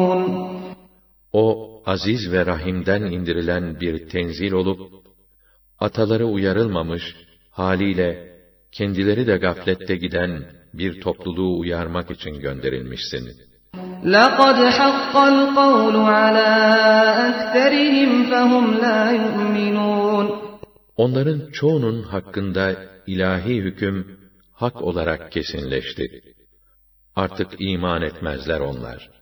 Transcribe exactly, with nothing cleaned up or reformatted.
O, aziz ve rahimden indirilen bir tenzil olup, ataları uyarılmamış, haliyle kendileri de gaflette giden bir topluluğu uyarmak için gönderilmişsin. لَقَدْ حَقَّ الْقَوْلُ عَلَى أَكْثَرِهِمْ فَهُمْ لَا يُؤْمِنُونَ Onların çoğunun hakkında ilahi hüküm hak olarak kesinleşti. Artık iman etmezler onlar.